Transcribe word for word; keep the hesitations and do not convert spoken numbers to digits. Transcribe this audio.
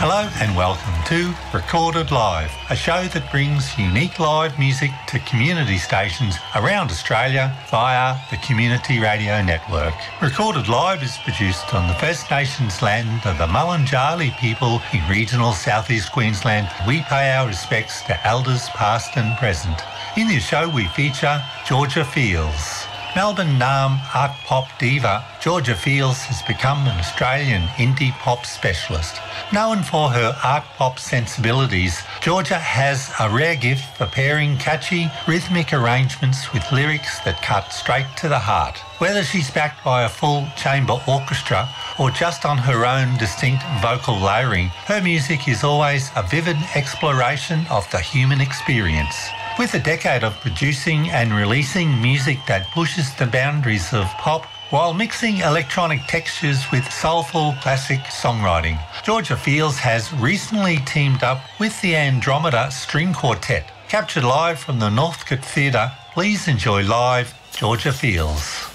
Hello and welcome to Recorded Live, a show that brings unique live music to community stations around Australia via the Community Radio Network. Recorded Live is produced on the First Nations land of the Mulunjali people in regional southeast Queensland. We pay our respects to elders past and present. In this show we feature Georgia Fields. Melbourne Naarm art pop diva Georgia Fields has become an Australian indie pop specialist. Known for her art pop sensibilities, Georgia has a rare gift for pairing catchy, rhythmic arrangements with lyrics that cut straight to the heart. Whether she's backed by a full chamber orchestra or just on her own distinct vocal layering, her music is always a vivid exploration of the human experience. With a decade of producing and releasing music that pushes the boundaries of pop while mixing electronic textures with soulful classic songwriting, Georgia Fields has recently teamed up with the Andromeda String Quartet. Captured live from the Northcote Theatre, please enjoy live Georgia Fields.